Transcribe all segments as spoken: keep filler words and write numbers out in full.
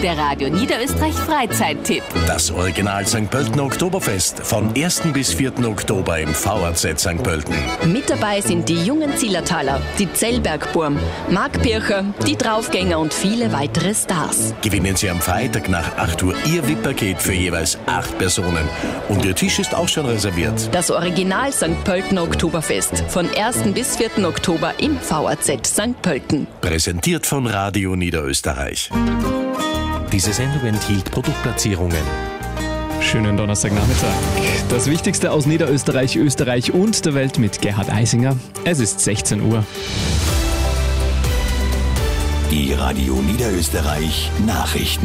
Der Radio Niederösterreich Freizeittipp. Das Original Sankt Pöltener Oktoberfest vom ersten bis vierten Oktober im V A Z Sankt Pölten. Mit dabei sind die jungen Zillertaler, die Zellbergburm, Marc Pircher, die Draufgänger und viele weitere Stars. Gewinnen Sie am Freitag nach acht Uhr Ihr V I P-Paket für jeweils acht Personen. Und Ihr Tisch ist auch schon reserviert. Das Original Sankt Pöltener Oktoberfest von ersten bis vierten Oktober im V A Z Sankt Pölten. Präsentiert von Radio Niederösterreich. Diese Sendung enthielt Produktplatzierungen. Schönen Donnerstagnachmittag. Das Wichtigste aus Niederösterreich, Österreich und der Welt mit Gerhard Eisinger. Es ist sechzehn Uhr. Die Radio Niederösterreich Nachrichten.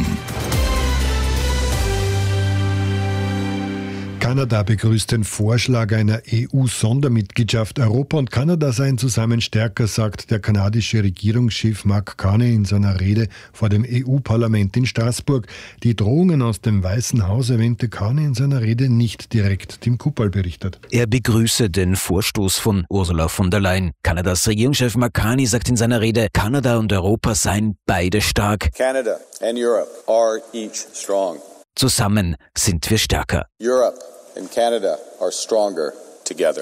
Kanada begrüßt den Vorschlag einer E U-Sondermitgliedschaft. Europa und Kanada seien zusammen stärker, sagt der kanadische Regierungschef Mark Carney in seiner Rede vor dem E U-Parlament in Straßburg. Die Drohungen aus dem Weißen Haus erwähnte Carney in seiner Rede nicht direkt. Tim Kuppal berichtet. Er begrüße den Vorstoß von Ursula von der Leyen. Kanadas Regierungschef Mark Carney sagt in seiner Rede, Kanada und Europa seien beide stark. Canada and Europe are each strong. Zusammen sind wir stärker. Europe and Canada are stronger together.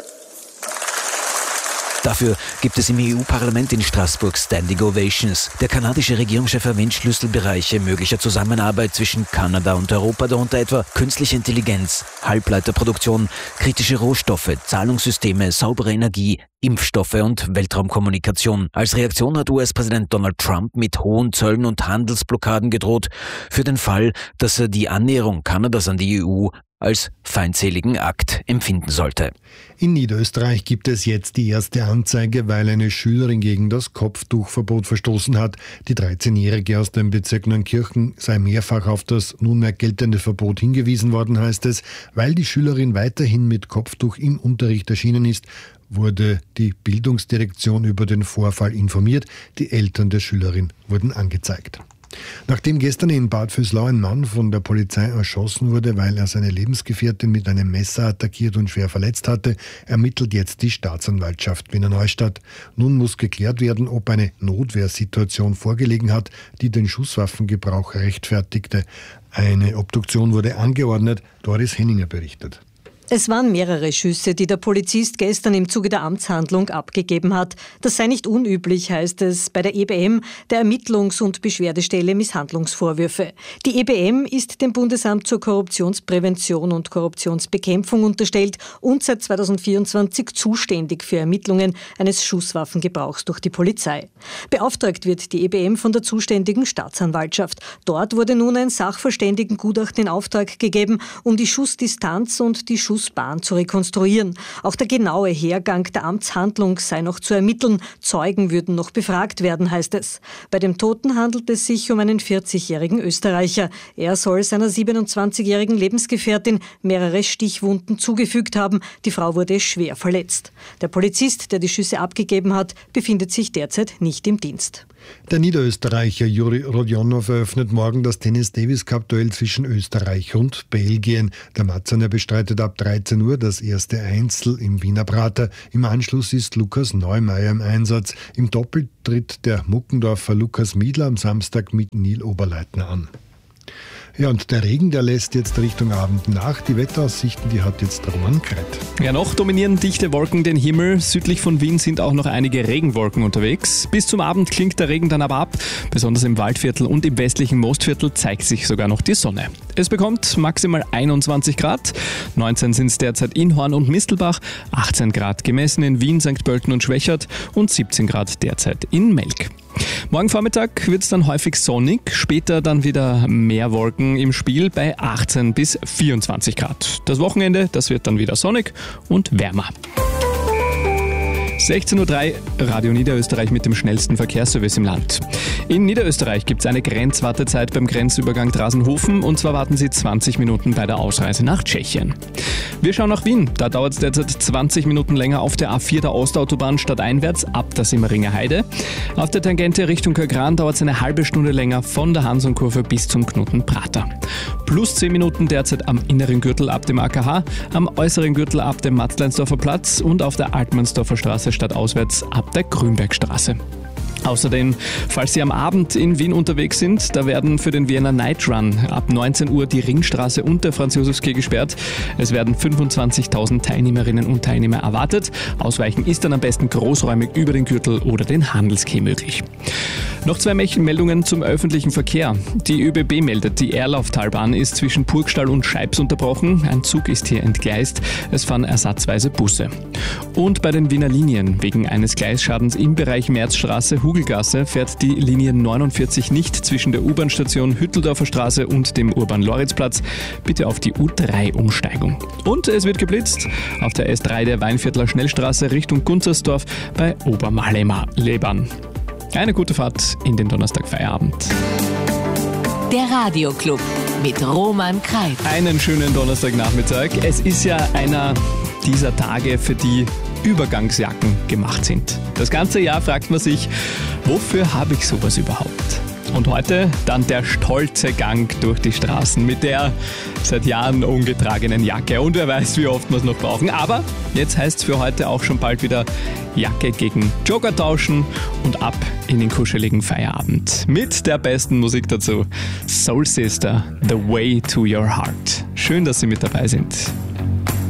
Dafür gibt es im E U-Parlament in Straßburg Standing Ovations. Der kanadische Regierungschef erwähnt Schlüsselbereiche möglicher Zusammenarbeit zwischen Kanada und Europa, darunter etwa künstliche Intelligenz, Halbleiterproduktion, kritische Rohstoffe, Zahlungssysteme, saubere Energie, Impfstoffe und Weltraumkommunikation. Als Reaktion hat U S-Präsident Donald Trump mit hohen Zöllen und Handelsblockaden gedroht, für den Fall, dass er die Annäherung Kanadas an die E U als feindseligen Akt empfinden sollte. In Niederösterreich gibt es jetzt die erste Anzeige, weil eine Schülerin gegen das Kopftuchverbot verstoßen hat. Die dreizehnjährige aus dem Bezirk Neunkirchen sei mehrfach auf das nunmehr geltende Verbot hingewiesen worden, heißt es. Weil die Schülerin weiterhin mit Kopftuch im Unterricht erschienen ist, wurde die Bildungsdirektion über den Vorfall informiert. Die Eltern der Schülerin wurden angezeigt. Nachdem gestern in Bad Vöslau ein Mann von der Polizei erschossen wurde, weil er seine Lebensgefährtin mit einem Messer attackiert und schwer verletzt hatte, ermittelt jetzt die Staatsanwaltschaft Wiener Neustadt. Nun muss geklärt werden, ob eine Notwehrsituation vorgelegen hat, die den Schusswaffengebrauch rechtfertigte. Eine Obduktion wurde angeordnet. Doris Henninger berichtet. Es waren mehrere Schüsse, die der Polizist gestern im Zuge der Amtshandlung abgegeben hat. Das sei nicht unüblich, heißt es bei der E B M, der Ermittlungs- und Beschwerdestelle Misshandlungsvorwürfe. Die E B M ist dem Bundesamt zur Korruptionsprävention und Korruptionsbekämpfung unterstellt und seit zweitausendvierundzwanzig zuständig für Ermittlungen eines Schusswaffengebrauchs durch die Polizei. Beauftragt wird die E B M von der zuständigen Staatsanwaltschaft. Dort wurde nun ein Sachverständigengutachten in Auftrag gegeben, um die Schussdistanz und die Schussbahn zu rekonstruieren. Auch der genaue Hergang der Amtshandlung sei noch zu ermitteln. Zeugen würden noch befragt werden, heißt es. Bei dem Toten handelt es sich um einen vierzigjährigen Österreicher. Er soll seiner siebenundzwanzigjährigen Lebensgefährtin mehrere Stichwunden zugefügt haben. Die Frau wurde schwer verletzt. Der Polizist, der die Schüsse abgegeben hat, befindet sich derzeit nicht im Dienst. Der Niederösterreicher Juri Rodionov eröffnet morgen das Tennis-Davis-Cup-Duell zwischen Österreich und Belgien. Der Matzaner bestreitet ab dreizehn Uhr das erste Einzel im Wiener Prater. Im Anschluss ist Lukas Neumeier im Einsatz. Im Doppel tritt der Muckendorfer Lukas Miedler am Samstag mit Neil Oberleitner an. Ja, und der Regen, der lässt jetzt Richtung Abend nach. Die Wetteraussichten, die hat jetzt Roman Kreit. Ja, noch dominieren dichte Wolken den Himmel. Südlich von Wien sind auch noch einige Regenwolken unterwegs. Bis zum Abend klingt der Regen dann aber ab. Besonders im Waldviertel und im westlichen Mostviertel zeigt sich sogar noch die Sonne. Es bekommt maximal einundzwanzig Grad. neunzehn sind es derzeit in Horn und Mistelbach. achtzehn Grad gemessen in Wien, Sankt Pölten und Schwächert. Und siebzehn Grad derzeit in Melk. Morgen Vormittag wird es dann häufig sonnig, später dann wieder mehr Wolken im Spiel bei achtzehn bis vierundzwanzig Grad. Das Wochenende, das wird dann wieder sonnig und wärmer. sechzehn Uhr drei, Radio Niederösterreich mit dem schnellsten Verkehrsservice im Land. In Niederösterreich gibt es eine Grenzwartezeit beim Grenzübergang Drasenhofen und zwar warten Sie zwanzig Minuten bei der Ausreise nach Tschechien. Wir schauen nach Wien. Da dauert es derzeit zwanzig Minuten länger auf der A vier der Ostautobahn stadteinwärts ab der Simmeringer Heide. Auf der Tangente Richtung Körgran dauert es eine halbe Stunde länger von der Hansonkurve bis zum Knoten-Prater. Plus zehn Minuten derzeit am inneren Gürtel ab dem A K H, am äußeren Gürtel ab dem Matzleinsdorfer Platz und auf der Altmannsdorfer Straße stadtauswärts ab der Grünbergstraße. Außerdem, falls Sie am Abend in Wien unterwegs sind, da werden für den Vienna Night Run ab neunzehn Uhr die Ringstraße und der Franz-Josefs-Quai gesperrt. Es werden fünfundzwanzigtausend Teilnehmerinnen und Teilnehmer erwartet. Ausweichen ist dann am besten großräumig über den Gürtel oder den Handelsquai möglich. Noch zwei Meldungen zum öffentlichen Verkehr. Die ÖBB meldet, die Erlauftalbahn ist zwischen Purgstall und Scheibbs unterbrochen. Ein Zug ist hier entgleist. Es fahren ersatzweise Busse. Und bei den Wiener Linien, wegen eines Gleisschadens im Bereich Märzstraße, Hugelgasse, fährt die Linie neunundvierzig nicht zwischen der U-Bahn-Station Hütteldorfer Straße und dem Urban-Loritzplatz. Bitte auf die U drei Umsteigung. Und es wird geblitzt auf der S drei der Weinviertler Schnellstraße Richtung Gunzersdorf bei Obermalema-Lebern. Eine gute Fahrt in den Donnerstagfeierabend. Der Radioclub mit Roman Kreit. Einen schönen Donnerstagnachmittag. Es ist ja einer dieser Tage, für die Übergangsjacken gemacht sind. Das ganze Jahr fragt man sich, wofür habe ich sowas überhaupt? Und heute dann der stolze Gang durch die Straßen mit der seit Jahren ungetragenen Jacke. Und wer weiß, wie oft wir es noch brauchen. Aber jetzt heißt es für heute auch schon bald wieder Jacke gegen Jogger tauschen und ab in den kuscheligen Feierabend. Mit der besten Musik dazu. Soul Sister, The Way to Your Heart. Schön, dass Sie mit dabei sind.